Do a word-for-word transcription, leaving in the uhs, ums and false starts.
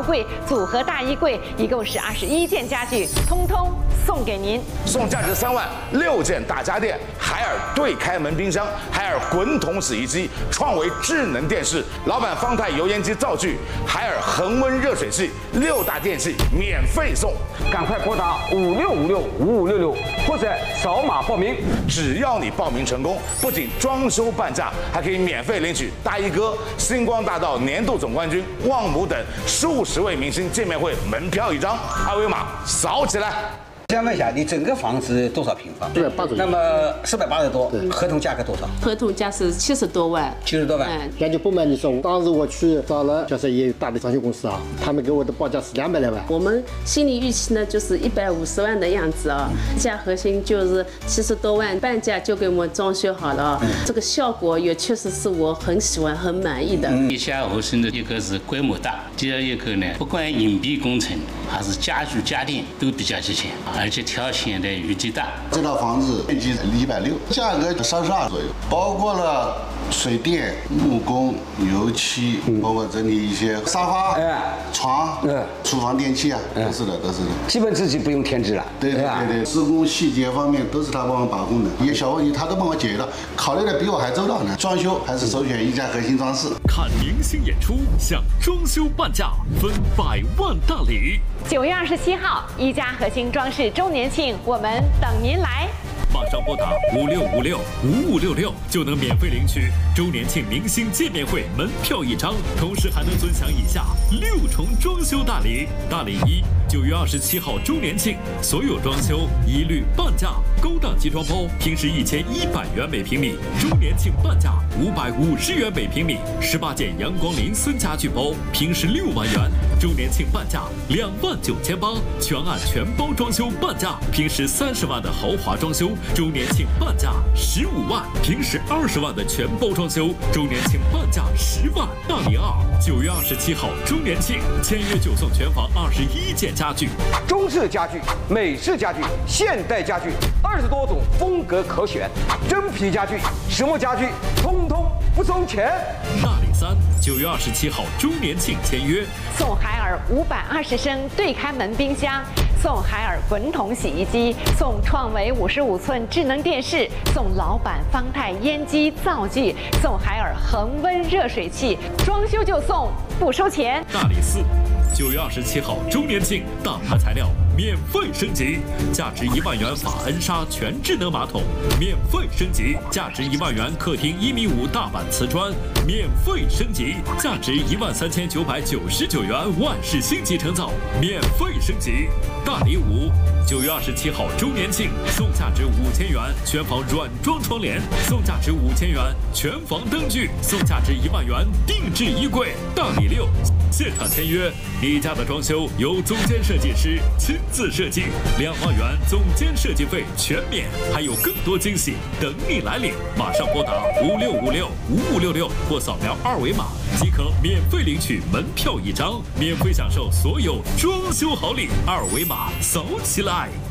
柜组合大衣柜，一共是二十一件家具，通通送给您。 送价值三万六件大家电，海尔对开门冰箱，海尔滚筒洗衣机，创维智能电视，老板方太油烟机灶具，海尔恒温热水器，六大电器免费送。 赶快拨打五六五六五五六六，或者扫码报名。 只要你报名成功，不仅装修半价，还可以免费领取大衣哥、星光大道年度总冠军、旺姆等数十位明星见面会门票一张，二维码扫起来。 想问一下，你整个房子多少平方？ 四百八十。 那么四百八十多，合同价格多少？ 合同价是七十多万。 七十多万。 嗯， 感觉不瞒你说，当时我去找了，就是也有大的装修公司啊，他们给我的报价是两百来万。 我们心理预期呢，就是一百五十万的样子啊，价核心就是七十多万，半价就给我们装修好了。这个效果也确实是我很喜欢、很满意的。 地下核心的一个是规模大，第二一个呢，不管隐蔽工程还是家具家电都比较齐全，而且条线的余地大。 这套房子面积一百六，价格三十二左右，包括了水电、木工、油漆，包括整理一些沙发、床、厨房电器啊，都是的，都是的。 基本自己不用添置了。 对对对对，施工细节方面都是他帮我把控的，一些小问题他都帮我解决了，考虑的比我还周到呢。装修还是首选一家核心装饰。 看明星演出，享装修半价，分百万大礼。 九月二十七号，一家核心装饰周年庆，我们等您来。 马上拨打五六五六五五六六，就能免费领取周年庆明星见面会门票一张，同时还能尊享以下六重装修大礼。大礼一，九月二十七号周年庆，所有装修一律半价，高档集装包平时一千一百元每平米，周年庆半价五百五十元每平米，十八件阳光林森家具包平时六万元，周年庆半价两万九千八，全案全包装修半价，平时三十万的豪华装修。周年庆半价十五万，平时二十万的全包装修，周年庆半价十万。大礼二，九月二十七号周年庆，签约就送全房二十一件家具， 中式家具、美式家具、现代家具，二十多种风格可选，真皮家具、实木家具，通通不收钱。 大礼三，九月二十七号周年庆签约， 送海尔五百二十升对开门冰箱，送海尔滚筒洗衣机，送创维五十五寸智能电视，送老板方太烟机灶具，送海尔恒温热水器，装修就送，不收钱。 大礼四，九月二十七号周年庆，大牌材料免费升级，价值一万元法恩莎全智能马桶免费升级，价值一万元客厅一米五大板瓷砖免费升级，价值一万三千九百九十九元万氏星级成造免费升级。大礼五，九月二十七号周年庆，送价值五千元全房软装窗帘，送价值五千元全房灯具，送价值一万元定制衣柜。大礼六，现场签约，你家的装修由总监设计师亲自设计，两万元总监设计费全免，还有更多惊喜等你来领。马上拨打五六五六五五六六或扫描二维码即可免费领取门票一张，免费享受所有装修好礼。二维码扫起来。